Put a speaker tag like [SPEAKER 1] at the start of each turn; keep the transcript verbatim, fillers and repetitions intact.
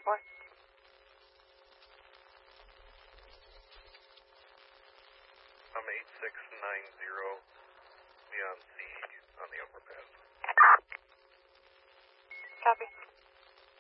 [SPEAKER 1] four.
[SPEAKER 2] I'm eight six nine zero, Leon C on the overpass.
[SPEAKER 1] Copy.